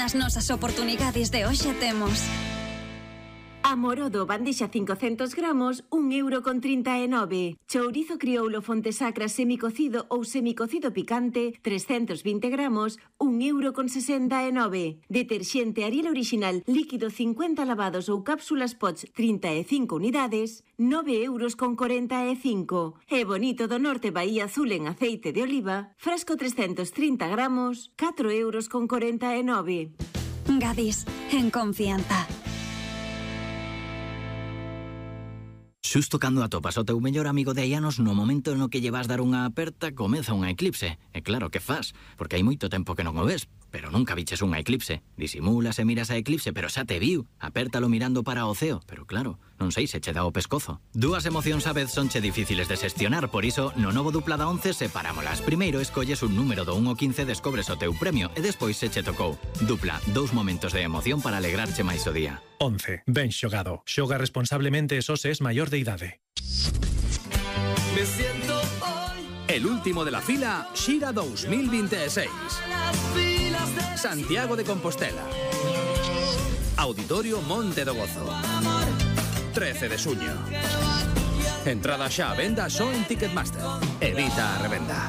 Nas nosas oportunidades de hoxe temos Amorodo bandexa 500 gramos, 1,39 €. Chourizo crioulo Fontesacra semicocido ou semicocido picante, 320 gramos, 1,69 €. Deterxente Ariel original líquido 50 lavados ou cápsulas Poch 35 unidades, 9,45 €. E Bonito do Norte Bahía Azul en aceite de oliva, frasco 330 gramos, 4,49 €. Gadis, en confianza. Xusto cando atopas o teu mellor amigo de hai anos, no momento no que lle vas dar unha aperta, comeza unha eclipse. E claro que faz, porque hai moito tempo que non o ves, pero nunca viches unha eclipse. Disimulas e miras a eclipse, pero xa te viu. Apértalo mirando para o ceo, pero claro, non sei se che dá o pescozo. Dúas emocións á vez sonche difíciles de xestionar, por iso, no novo dupla da 11 separámolas. Primeiro escolles un número do 1 ao 15, descobres o teu premio, e despois se che tocou. Dupla, 2 momentos de emoción para alegrarche máis o día. 11. Ben xogado. Xoga responsablemente e só se es maior de idade. Me siento hoy. El último de la fila, Xira 2026. Santiago de Compostela. Auditorio Monte do Gozo. 13 de xuño. Entrada xa a venda só en Ticketmaster. Evita a revenda.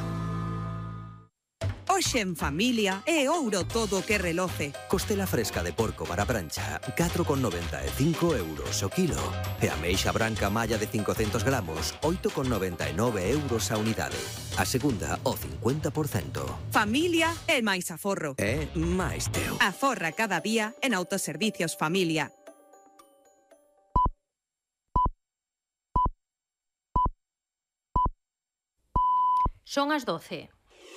Hoxe en familia é ouro todo que reloce. Costela fresca de porco para prancha, 4,95 € o kilo. E ameixa branca malla de 500 gramos, 8,99 € a unidade. A segunda, o 50%. Familia é máis aforro. É máis teu. Aforra cada día en Autoservicios Familia. Son as 12.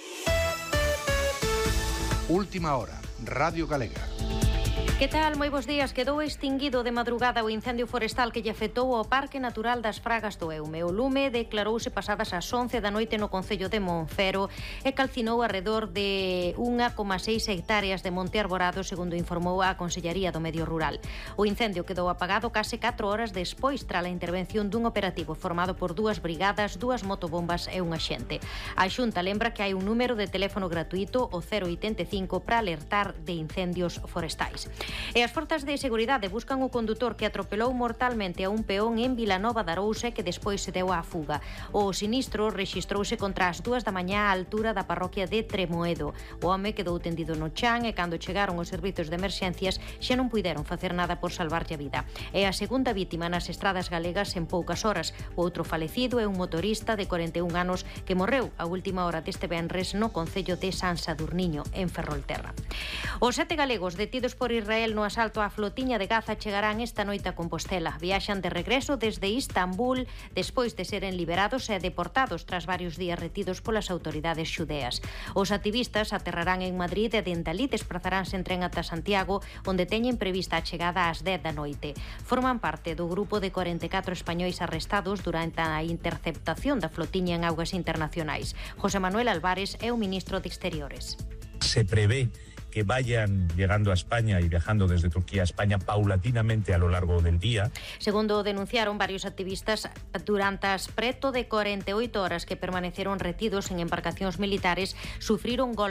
Última hora, Radio Galega. Que tal? Moi bons días. Quedou extinguido de madrugada o incendio forestal que lle afectou ao Parque Natural das Fragas do Eume. O lume declarouse pasadas as 11 da noite no concello de Monfero e calcinou arredor de 1,6 hectáreas de monte arborado, segundo informou a Consellería do Medio Rural. O incendio quedou apagado case 4 horas despois tras a intervención dun operativo formado por 2 brigadas, 2 motobombas e un axente. A Xunta lembra que hai un número de teléfono gratuito, o 085, para alertar de incendios forestais. E as forzas de seguridade buscan o condutor que atropelou mortalmente a un peón en Vilanova de Arousa que despois se deu á fuga. O sinistro rexistrouse contra as 2 da mañá á altura da parroquia de Tremoedo. O home quedou tendido no chan e cando chegaron os servizos de emerxencias xa non puideron facer nada por salvarlle a vida. É a segunda vítima nas estradas galegas en poucas horas. O outro falecido é un motorista de 41 anos que morreu a última hora deste venres no concello de San Sadurniño, en Ferrolterra. Os 7 galegos detidos por Israel no asalto á flotiña de Gaza chegarán esta noite a Compostela. Viaxan de regreso desde Istambul despois de seren liberados e deportados tras varios días retidos polas autoridades xudeas. Os activistas aterrarán en Madrid e dende alí desplazaránse en tren ata Santiago, onde teñen prevista a chegada ás 10 da noite. Forman parte do grupo de 44 españois arrestados durante a interceptación da flotiña en augas internacionais. José Manuel Álvarez é o ministro de Exteriores. Se prevé que vayan llegando a España y viajando desde Turquía a España paulatinamente a lo largo del día. Segundo denunciaron varios activistas, durante as preto de 48 horas que permaneceron retidos en embarcacións militares, sufriron golpes